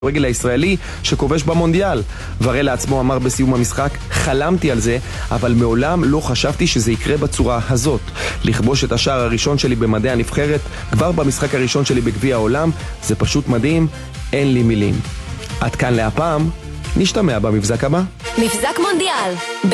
רגל הישראלי שכובש במונדיאל. וראה לעצמו אמר בסיום המשחק, חלמתי על זה, אבל מעולם לא חשבתי שזה יקרה בצורה הזאת. לכבוש את השער הראשון שלי במדעי הנבחרת, כבר במשחק הראשון שלי בגביע העולם, זה פשוט מדהים, אין לי מילים. עד כאן להפעם, נשתמע במבזק הבא. מבזק מונדיאל